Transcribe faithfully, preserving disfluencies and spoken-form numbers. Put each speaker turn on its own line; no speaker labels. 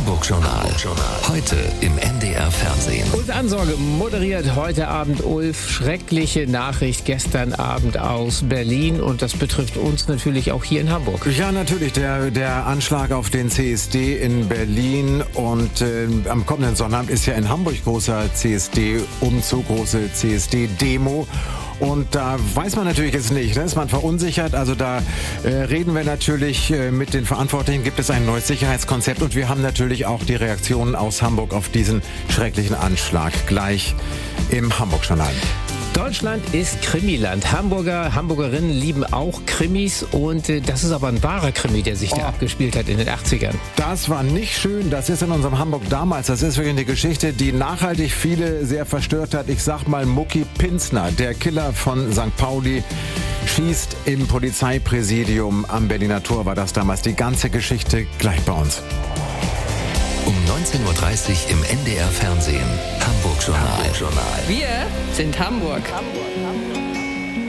Hamburg-Journal. Heute im N D R Fernsehen.
Ulf Ansorge moderiert heute Abend, Ulf, schreckliche Nachricht gestern Abend aus Berlin. Und das betrifft uns natürlich auch hier in Hamburg.
Ja, natürlich. Der, der Anschlag auf den C S D in Berlin. Und äh, am kommenden Sonnabend ist ja in Hamburg großer C S D-Umzug, große C S D-Demo. Und da weiß man natürlich jetzt nicht, ne? Ist man verunsichert. Also da äh, reden wir natürlich äh, mit den Verantwortlichen. Gibt es ein neues Sicherheitskonzept? Und wir haben natürlich auch die Reaktionen aus Hamburg auf diesen schrecklichen Anschlag gleich im Hamburg-Journal.
Deutschland ist Krimiland. Hamburger, Hamburgerinnen lieben auch Krimis. Und äh, das ist aber ein wahrer Krimi, der sich oh. da abgespielt hat in den achtzigern.
Das war nicht schön. Das ist in unserem Hamburg damals. Das ist wirklich eine Geschichte, die nachhaltig viele sehr verstört hat. Ich sag mal, Mucki Pinzner, der Killer von Sankt Pauli, schießt im Polizeipräsidium am Berliner Tor. War das damals die ganze Geschichte gleich bei uns.
Um neunzehn Uhr dreißig im N D R Fernsehen. Hamburg-Journal.
Wir sind Hamburg. Hamburg, Hamburg.